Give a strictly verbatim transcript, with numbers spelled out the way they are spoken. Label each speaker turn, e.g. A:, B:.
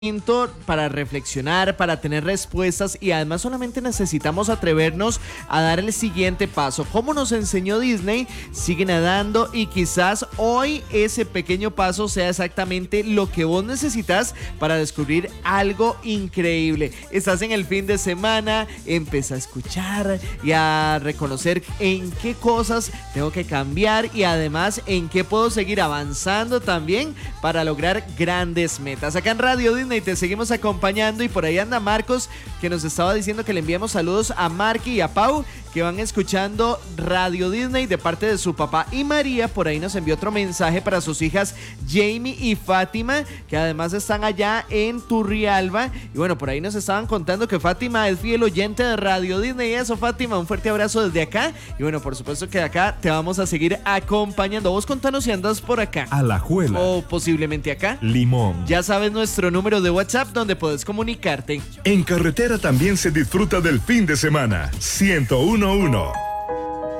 A: para reflexionar, para tener respuestas y además solamente necesitamos atrevernos a dar el siguiente paso. Como nos enseñó Disney, sigue nadando y quizás hoy ese pequeño paso sea exactamente lo que vos necesitas para descubrir algo increíble. Estás en el fin de semana, empieza a escuchar y a reconocer en qué cosas tengo que cambiar y además en qué puedo seguir avanzando también para lograr grandes metas. Acá en Radio Disney y te seguimos acompañando y por ahí anda Marcos, que nos estaba diciendo que le enviamos saludos a Marky y a Pau, que van escuchando Radio Disney de parte de su papá, y María por ahí nos envió otro mensaje para sus hijas Jamie y Fátima, que además están allá en Turrialba. Y bueno, por ahí nos estaban contando que Fátima es fiel oyente de Radio Disney. Y eso, Fátima, un fuerte abrazo desde acá. Y bueno, por supuesto que acá te vamos a seguir acompañando. Vos contanos si andas por acá,
B: Alajuela,
A: o posiblemente acá,
B: Limón.
A: Ya sabes nuestro número de WhatsApp donde puedes comunicarte.
B: En carretera también se disfruta del fin de semana. ciento uno punto uno.